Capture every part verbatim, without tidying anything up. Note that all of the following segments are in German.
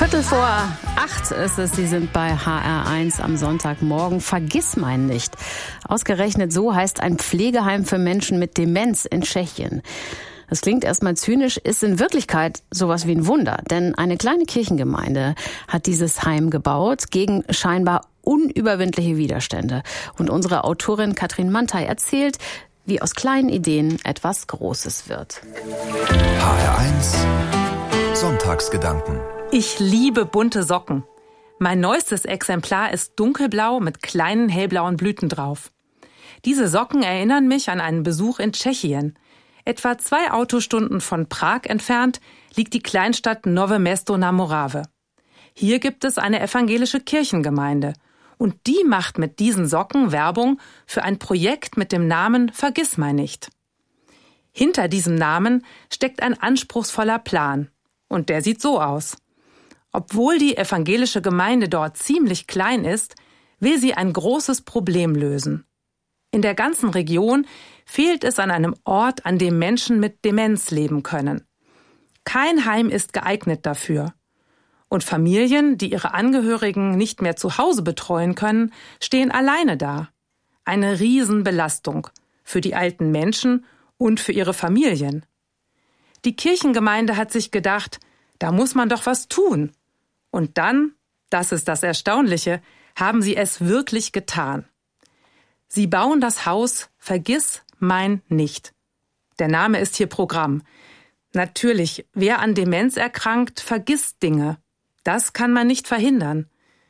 Viertel vor acht ist es. Sie sind bei H R eins am Sonntagmorgen. Vergissmein nicht. Ausgerechnet so heißt ein Pflegeheim für Menschen mit Demenz in Tschechien. Das klingt erstmal zynisch, ist in Wirklichkeit sowas wie ein Wunder. Denn eine kleine Kirchengemeinde hat dieses Heim gebaut gegen scheinbar unüberwindliche Widerstände. Und unsere Autorin Katrin Mantei erzählt, wie aus kleinen Ideen etwas Großes wird. H R eins Sonntagsgedanken. Ich liebe bunte Socken. Mein neuestes Exemplar ist dunkelblau mit kleinen hellblauen Blüten drauf. Diese Socken erinnern mich an einen Besuch in Tschechien. Etwa zwei Autostunden von Prag entfernt liegt die Kleinstadt Nové Mesto na Morave. Hier gibt es eine evangelische Kirchengemeinde. Und die macht mit diesen Socken Werbung für ein Projekt mit dem Namen Vergissmein nicht. Hinter diesem Namen steckt ein anspruchsvoller Plan. Und der sieht so aus. Obwohl die evangelische Gemeinde dort ziemlich klein ist, will sie ein großes Problem lösen. In der ganzen Region fehlt es an einem Ort, an dem Menschen mit Demenz leben können. Kein Heim ist geeignet dafür. Und Familien, die ihre Angehörigen nicht mehr zu Hause betreuen können, stehen alleine da. Eine Riesenbelastung für die alten Menschen und für ihre Familien. Die Kirchengemeinde hat sich gedacht, da muss man doch was tun. Und dann, das ist das Erstaunliche, haben sie es wirklich getan. Sie bauen das Haus Vergissmein nicht. Der Name ist hier Programm. Natürlich, wer an Demenz erkrankt, vergisst Dinge. Das kann man nicht verhindern.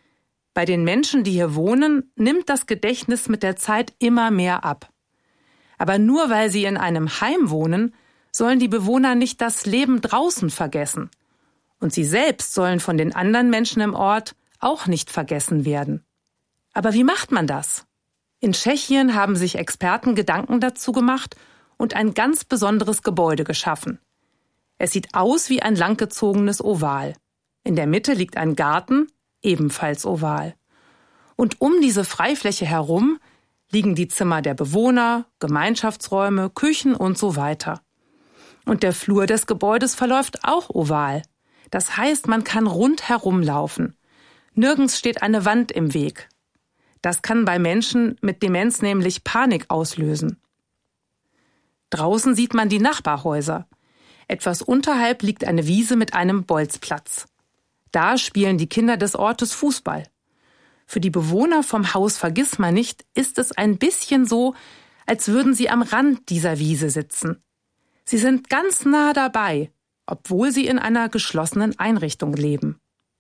Bei den Menschen, die hier wohnen, nimmt das Gedächtnis mit der Zeit immer mehr ab. Aber nur weil sie in einem Heim wohnen, sollen die Bewohner nicht das Leben draußen vergessen. Und sie selbst sollen von den anderen Menschen im Ort auch nicht vergessen werden. Aber wie macht man das? In Tschechien haben sich Experten Gedanken dazu gemacht und ein ganz besonderes Gebäude geschaffen. Es sieht aus wie ein langgezogenes Oval. In der Mitte liegt ein Garten, ebenfalls oval. Und um diese Freifläche herum liegen die Zimmer der Bewohner, Gemeinschaftsräume, Küchen und so weiter. Und der Flur des Gebäudes verläuft auch oval. Das heißt, man kann rundherum laufen. Nirgends steht eine Wand im Weg. Das kann bei Menschen mit Demenz nämlich Panik auslösen. Draußen sieht man die Nachbarhäuser. Etwas unterhalb liegt eine Wiese mit einem Bolzplatz. Da spielen die Kinder des Ortes Fußball. Für die Bewohner vom Haus Vergissmein nicht ist es ein bisschen so, als würden sie am Rand dieser Wiese sitzen. Sie sind ganz nah dabei, obwohl sie in einer geschlossenen Einrichtung leben.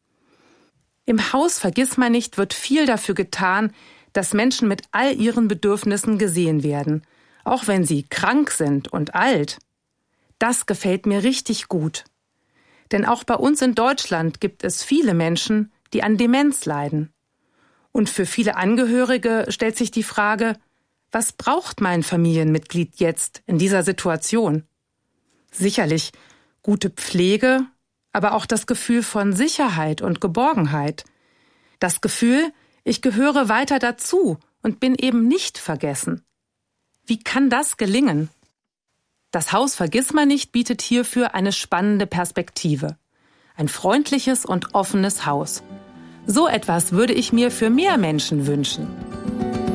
Im Haus Vergissmein nicht wird viel dafür getan, dass Menschen mit all ihren Bedürfnissen gesehen werden, auch wenn sie krank sind und alt. Das gefällt mir richtig gut. Denn auch bei uns in Deutschland gibt es viele Menschen, die an Demenz leiden. Und für viele Angehörige stellt sich die Frage, was braucht mein Familienmitglied jetzt in dieser Situation? Sicherlich gute Pflege, aber auch das Gefühl von Sicherheit und Geborgenheit. Das Gefühl, ich gehöre weiter dazu und bin eben nicht vergessen. Wie kann das gelingen? Das Haus Vergissmein nicht bietet hierfür eine spannende Perspektive. Ein freundliches und offenes Haus. So etwas würde ich mir für mehr Menschen wünschen.